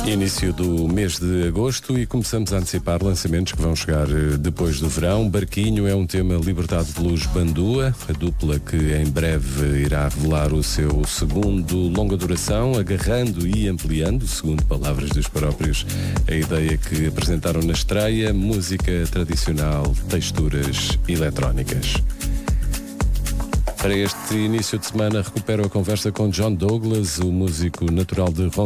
Início do mês de agosto e começamos a antecipar lançamentos que vão chegar depois do verão. Barquinho é um tema libertado pelos Bandua, a dupla que em breve irá revelar o seu segundo longa duração, agarrando e ampliando, segundo palavras dos próprios, a ideia que apresentaram na estreia, música tradicional, texturas eletrónicas. Para este início de semana recupero a conversa com John Douglas, o músico natural de